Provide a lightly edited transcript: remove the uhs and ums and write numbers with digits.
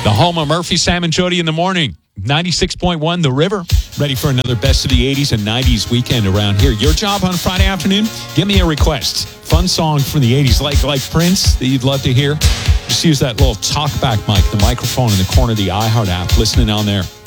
The home of Murphy, Sam, and Jody in the morning. 96.1 The River. Ready for another best of the 80s and 90s weekend around here. Your job on Friday afternoon? Give me a request. Fun song from the 80s, like Prince, that you'd love to hear. Just use that little talkback mic, the microphone in the corner of the iHeart app. Listening on there.